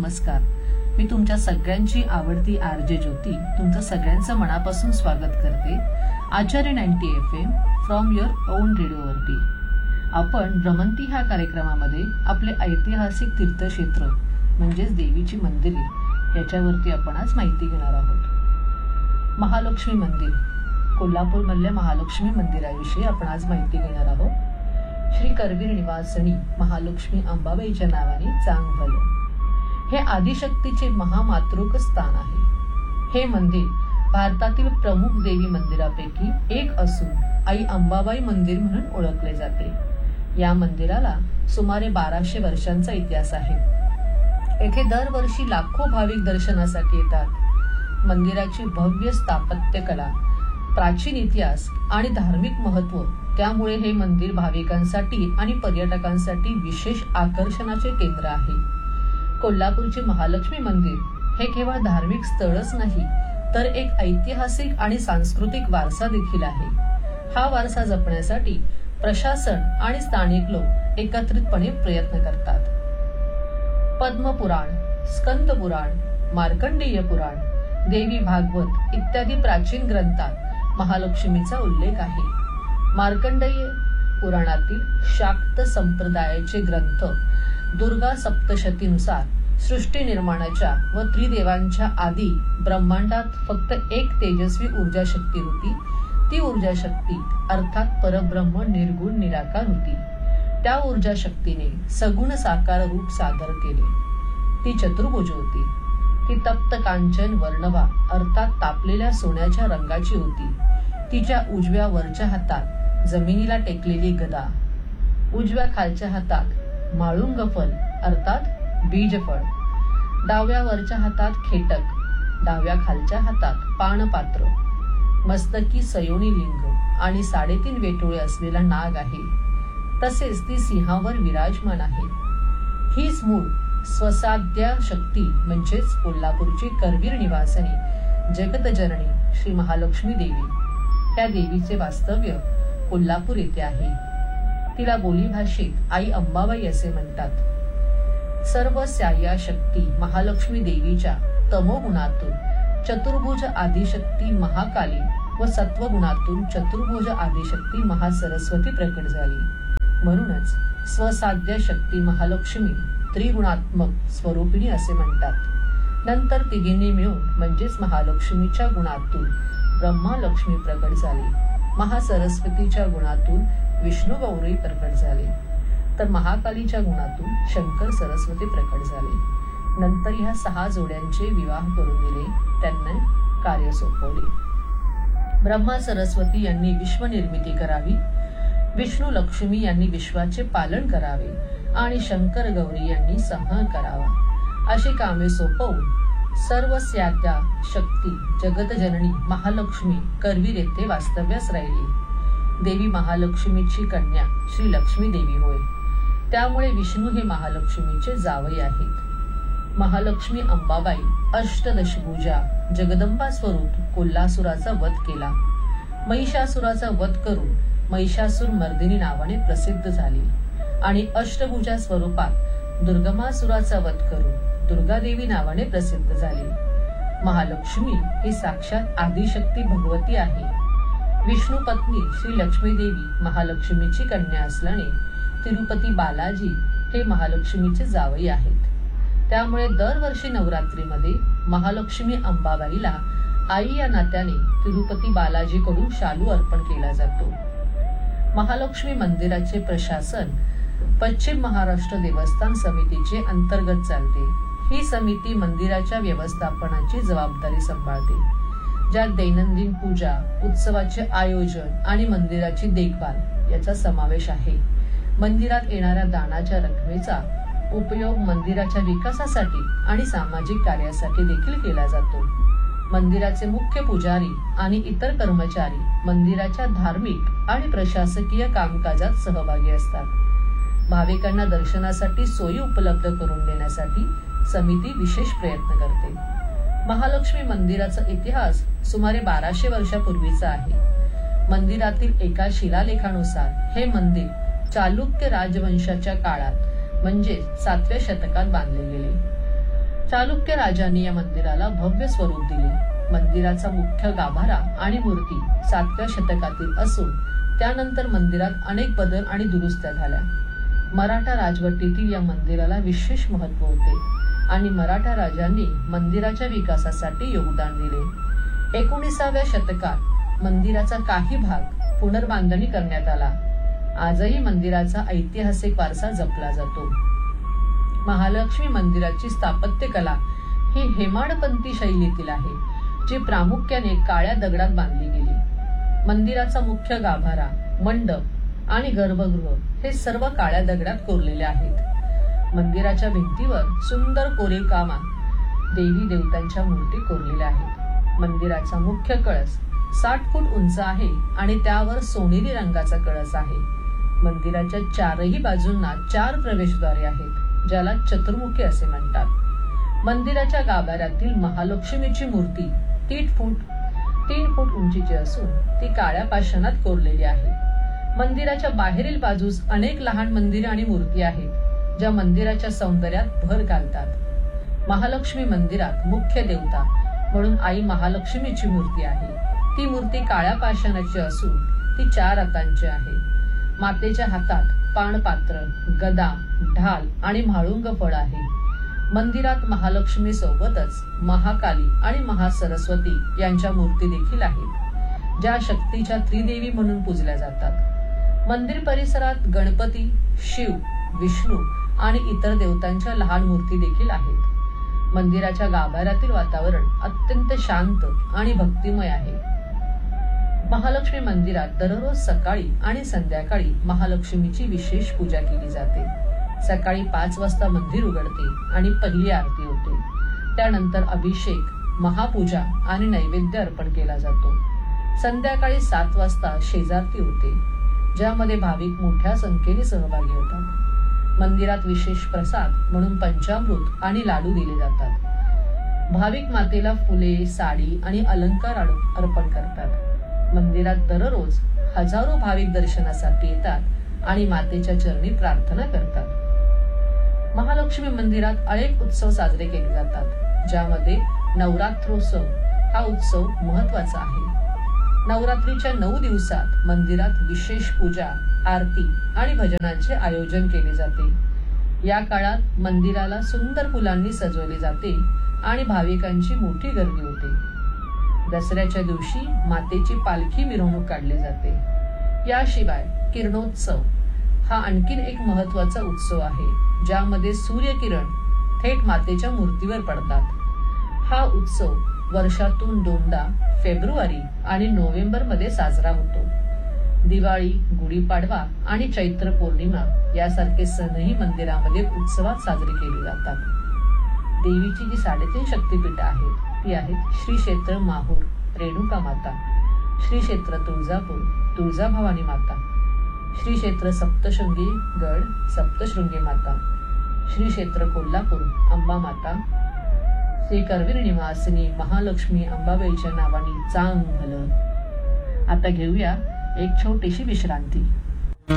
नमस्कार. मी तुमच्या सगळ्यांची आवडती आरजे ज्योती तुमचं सगळ्यांचं मनापासून स्वागत करते आचार्य 90 FM फ्रॉम युअर ओन रेडिओवरती. आपण भ्रमंती ह्या कार्यक्रमामध्ये आपले ऐतिहासिक तीर्थक्षेत्र म्हणजेच देवीची मंदिरे याच्यावरती आपण आज माहिती घेणार आहोत. महालक्ष्मी मंदिर, कोल्हापूरमधल्या महालक्ष्मी मंदिराविषयी आपण आज माहिती घेणार आहोत. श्री करवीर निवासिनी महालक्ष्मी अंबाबाईच्या नावाने चांगभल हे आदिशक्तीचे महामातृक स्थान आहे. हे मंदिर भारतातील प्रमुख देवी मंदिरापैकी एक असून आई अंबाबाई मंदिर म्हणून ओळखले जाते. या मंदिराला सुमारे 1200 वर्षांचा इतिहास आहे. येथे दरवर्षी लाखो भाविक दर्शनासाठी येतात. मंदिराची भव्य स्थापत्य कला, प्राचीन इतिहास आणि धार्मिक महत्त्व त्यामुळे हे मंदिर भाविकांसाठी आणि पर्यटकांसाठी विशेष आकर्षणाचे केंद्र आहे. कोल्हापूरचे महालक्ष्मी मंदिर हे केवळ धार्मिक स्थळच नाही तर एक ऐतिहासिक आणि सांस्कृतिक वारसा देखील आहे. हा वारसा जपण्यासाठी प्रशासन आणि स्थानिक लोक एकत्रितपणे प्रयत्न करतात. पद्मपुराण, स्कंद पुराण, मार्कंडेय पुराण, देवी भागवत इत्यादी प्राचीन ग्रंथात महालक्ष्मीचा उल्लेख आहे. मार्कंडेय पुराणातील शाक्त संप्रदायाचे ग्रंथ दुर्गा सप्तशतीनुसार सृष्टी निर्माणाच्या व त्रिदेवांच्या आधी ब्रह्मांडात फक्त एक तेजस्वी ऊर्जा शक्ती होती. ती ऊर्जा शक्ती अर्थात परब्रह्म निर्गुण निराकार होती. त्या ऊर्जा शक्तीने सगुण साकार रूप सादर केले. ती चतुर्भुज होती. ती तप्त कांचन वर्णवा अर्थात तापलेल्या सोन्याच्या रंगाची होती. तिच्या उजव्या वरच्या हातात जमिनीला टेकलेली गदा, उजव्या खालच्या हातात माळुंग फल अर्थात बीजफळ, डाव्या वरच्या हातात खेटक, डाव्या खालच्या हातात पानपात्र, मस्तकी सयोनी लिंग आणि 3.5 वेटोळे असलेला नाग आहे. तसेच ती सिंहावर विराजमान आहे. हीच मूळ स्वसाध्या शक्ती म्हणजेच कोल्हापूरची करवीर निवासिनी जगतजननी श्री महालक्ष्मी देवी. त्या देवीचे वास्तव्य कोल्हापूर येथे आहे. तिला बोलीभाषेत आई अंबाबाई असे म्हणतात. सर्व स्याया शक्ती महालक्ष्मी देवीच्या तमोगुणातून चतुर्भुज आदिशक्ती महाकाली व सत्वगुणातून चतुर्भुज आदिशक्ती महासरस्वती प्रकट झाली. म्हणूनच स्वसाध्य शक्ती महालक्ष्मी त्रिगुणात्मक स्वरूपिणी असे म्हणतात. नंतर तिघींनी मिळून म्हणजेच महालक्ष्मीच्या गुणातून ब्रह्मालक्ष्मी प्रकट झाली. महासरस्वतीच्या गुणातून विष्णू गौरी प्रकट झाले. तर महाकालीच्या गुणातून शंकर सरस्वती प्रकट झाले. नंतर ह्या 6 जोड्यांचे विवाह करून दिले. त्यांना कार्य सोपवले. ब्रह्मा सरस्वती यांनी विश्वनिर्मिती करावी, विष्णू लक्ष्मी यांनी विश्वाचे पालन करावे आणि शंकर गौरी यांनी संहार करावा अशी कामे सोपवून सर्व स्यात्या शक्ती जगतजननी महालक्ष्मी करवीर येथे वास्तव्यास राहिली. देवी महालक्ष्मीची कन्या श्री लक्ष्मी देवी होय. त्यामुळे विष्णू हे महालक्ष्मीचे जावई आहेत. महालक्ष्मी अंबाबाई अष्टदशभुजा जगदंबा स्वरूप कोल्हासुराचा वध केला. महिषासुराचा वध करून महिषासुर मर्दिनी नावाने प्रसिद्ध झाली आणि अष्टभुजा स्वरूपात दुर्गमासुराचा वध करून दुर्गादेवी नावाने प्रसिद्ध झाली. महालक्ष्मी ही साक्षात आदिशक्ती भगवती आहे. विष्णू पत्नी श्री लक्ष्मी देवी महालक्ष्मीची कन्या असल्याने तिरुपती बालाजी हे महालक्ष्मीचे जावई आहेत. त्यामुळे दरवर्षी नवरात्रीमध्ये महालक्ष्मी अंबाबाईला आई या नात्याने तिरुपती बालाजीकडून शालू अर्पण केला जातो. महालक्ष्मी मंदिराचे प्रशासन पश्चिम महाराष्ट्र देवस्थान समितीचे अंतर्गत चालते. ही समिती मंदिराच्या व्यवस्थापनाची जबाबदारी सांभाळते, ज्यात दैनंदिन पूजा, उत्सवाचे आयोजन आणि मंदिराची देखभाल याचा समावेश आहे. मंदिरात येणाऱ्या दानाच्या रकमेचा उपयोग मंदिराच्या विकासासाठी आणि सामाजिक कार्यासाठी देखील केला जातो. मंदिराचे मुख्य पुजारी आणि इतर कर्मचारी मंदिराच्या धार्मिक आणि प्रशासकीय कामकाजात सहभागी असतात. भाविकांना दर्शनासाठी सोयी उपलब्ध करून देण्यासाठी समिती विशेष प्रयत्न करते. महालक्ष्मी मंदिराचा इतिहास सुमारे 1200 वर्षापूर्वीचा आहे. मंदिरातील एका शिलालेखानुसार हे मंदिर चालुक्य राजवंशाच्या काळात म्हणजे 7व्या शतकात बांधले गेले. चालुक्य राजांनी या मंदिराला भव्य स्वरूप दिले। मंदिराचा मुख्य गाभारा आणि मूर्ती 7व्या शतकातील असून त्यानंतर मंदिरात अनेक बदल आणि दुरुस्त्या झाल्या। मराठा राजवटीतील या मंदिराला विशेष महत्त्व होते आणि मराठा राजांनी मंदिराच्या विकासासाठी योगदान दिले। 19व्या शतकात मंदिराचा काही भाग पुनर्बांधणी करण्यात आला। आजही मंदिराचा ऐतिहासिक वारसा जपला जातो। महालक्ष्मी मंदिराची स्थापत्य कला ही हेमाडपंथी शैलीतील आहे, जी प्रामुख्याने काळ्या दगडात बांधली गेली। मंदिराचा मुख्य गाभारा, मंडप आणि गर्भगृह हे सर्व काळ्या दगडात कोरलेले आहेत। मंदिराच्या भिंतीवर सुंदर कोरीव कामात देवी देवतांच्या मूर्ती कोरलेल्या आहेत। मंदिराचा मुख्य कळस 60 फूट उंच आहे आणि त्यावर सोनेरी रंगाचा कळस आहे। मंदिराच्या चारही बाजूंना 4 प्रवेशद्वारे आहेत, ज्याला चतुर्मुखी असे म्हणतात। मंदिराच्या गाभाऱ्यातील महालक्ष्मीची मूर्ती 3 फूट उंचीची असून ती काळ्या पाषाणात कोरलेली आहे। मंदिराच्या बाहेरील बाजूस अनेक लहान मंदिरे आणि मूर्ती आहेत, ज्या मंदिराच्या सौंदर्यात भर घालतात। महालक्ष्मी मंदिरात मुख्य देवता म्हणून आई महालक्ष्मीची मूर्ती आहे। ती मूर्ती काळ्या पाषाणाची असून ती 4 हातांची आहे। मातेच्या हातात पाणपात्र, गदा, ढाल आणि म्हाळुंग फळ आहे। मंदिरात महालक्ष्मी सोबतच महाकाली आणि महासरस्वती यांच्या मूर्ती देखील आहेत, ज्या शक्तीच्या त्रिदेवी म्हणून पूजल्या जातात। मंदिर परिसरात गणपती, शिव, विष्णू आणि इतर देवतांच्या लहान मूर्ती देखील आहेत। मंदिराच्या गाभाऱ्यातील वातावरण अत्यंत शांत आणि भक्तिमय आहे। महालक्ष्मी मंदिरात दररोज सकाळी आणि संध्याकाळी महालक्ष्मीची विशेष पूजा केली जाते। सकाळी 5 वाजता मंदिर उघडते आणि पहिली आरती होते। त्यानंतर अभिषेक, महापूजा आणि नैवेद्य अर्पण केला जातो। संध्याकाळी 7 वाजता शेजारती होते, ज्यामध्ये भाविक मोठ्या संख्येने सहभागी होतात। मंदिरात विशेष प्रसाद म्हणून पंचामृत आणि लाडू दिले जातात। भाविक मातेला फुले, साडी आणि अलंकार अर्पण करतात। मंदिरात दररोज हजारो भाविक दर्शनासाठी येतात आणि मातेच्या चरणी प्रार्थना करतात। महालक्ष्मी मंदिरात अनेक उत्सव साजरे केले जातात, ज्यामध्ये नवरात्रोत्सव हा उत्सव महत्वाचा आहे। नवरात्रीच्या 9 दिवसात मंदिरात विशेष पूजा, आरती आणि भजनांचे आयोजन केले जाते। या काळात मंदिराला सुंदर फुलांनी सजवले जाते आणि भाविकांची मोठी गर्दी होते। दसऱ्याच्या दिवशी मातेची पालखी मिरवणूक काढली जाते। याशिवाय किरणोत्सव हा आणखीन एक महत्वाचा उत्सव आहे, ज्यामध्ये सूर्यकिरण थेट मातेच्या मूर्तीवर पडतात। हा उत्सव वर्षातून 2दा फेब्रुवारी आणि नोव्हेंबर मध्ये साजरा होतो। दिवाळी, गुढीपाडवा आणि चैत्र पौर्णिमा यासारखे सणही मंदिरामध्ये उत्सवात साजरे केले जातात। देवीची जी 3.5 शक्तिपीठ आहेत ती आहेत श्री क्षेत्र माहूर रेणुका माता, श्री क्षेत्र तुळजापूर तुळजाभवानी माता, श्री क्षेत्र सप्तशृंगी गड सप्तशृंगी माता, श्री क्षेत्र कोल्हापूर अंबा माता, श्री करवीर निवासिनी महालक्ष्मी अंबाबाईच्या नावाने चांगलं। आता घेऊया एक छोटीशी विश्रांती।